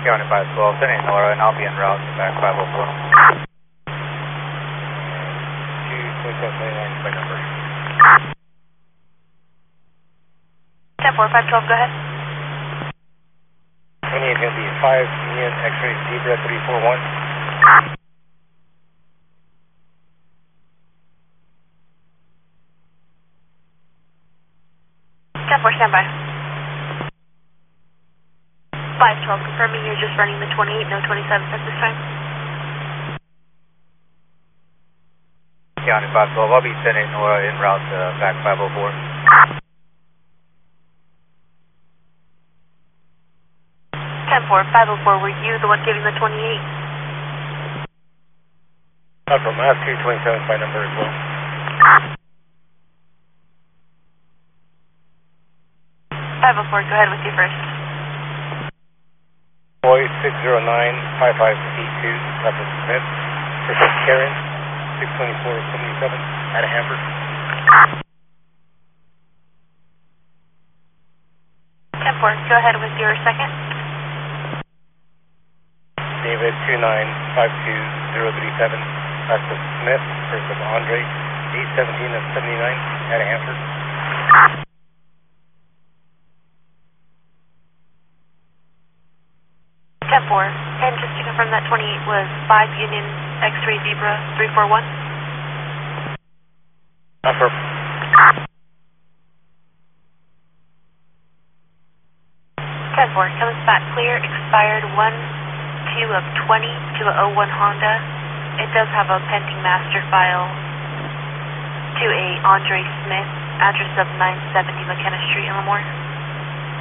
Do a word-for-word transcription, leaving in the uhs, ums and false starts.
County five twelve, sending Nora, and I'll be en route back five oh four. two twenty-seven twenty-nine by number. ten four, five twelve, go ahead. twenty-eight going to be five Union X-ray Zebra three four one. ten four, stand by. five twelve, confirming you're just running the twenty-eight, no twenty-seven at this time. County five twelve, I'll be sending Nora en route uh, back five oh four. ten four, five oh four, were you the one giving the twenty-eight? Not from I have two twenty-seven by number as well. five oh four, go ahead with you first. Boy six zero nine five five eight two, Captain Smith. Person Karen, six twenty-four seventy-seven, out of Hamburg. ten four, go ahead with your second. David two nine five two zero three seven, Captain Smith. Person Andre, eight seventeen and seventy-nine, out of Hamburg. ten four, and just to confirm that twenty-eight was five Union X-ray Zebra three four one? Confirm. ten four, comes back clear, expired one two of twenty to a oh one Honda. It does have a pending master file to a Andre Smith, address of nine seventy McKenna Street in Lemoore.